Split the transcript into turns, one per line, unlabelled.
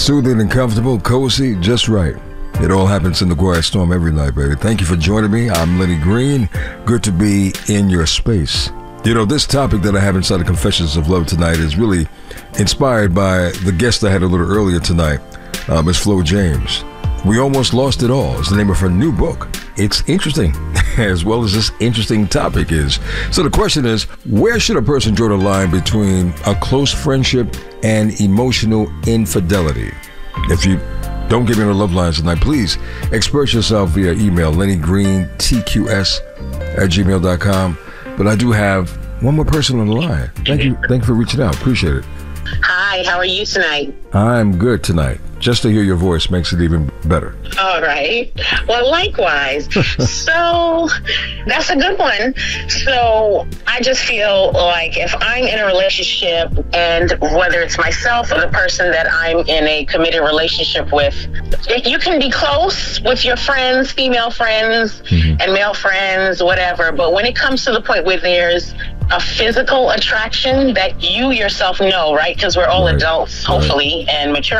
Soothing and comfortable, cozy, just right. It all happens in the Quiet Storm every night, baby. Thank you for joining me. I'm Lenny Green. Good to be in your space. You know, this topic that I have inside the Confessions of Love tonight is really inspired by the guest I had a little earlier tonight, Miss Flo James. We Almost Lost It All is the name of her new book. It's interesting, as well as this interesting topic is. So the question is, where should a person draw the line between a close friendship and emotional infidelity? If you don't give me the love lines tonight, please express yourself via email, LennyGreenTQS@gmail.com. But I do have one more person on the line. Thank you for reaching out. Appreciate it.
Hi, how are you tonight?
I'm good tonight. Just to hear your voice makes it even better.
All right. Well, likewise. So that's a good one. So I just feel like if I'm in a relationship, and whether it's myself or the person that I'm in a committed relationship with, you can be close with your friends, female friends and male friends, whatever. But when it comes to the point where there's a physical attraction that you yourself know, right? Because we're all adults, hopefully, and mature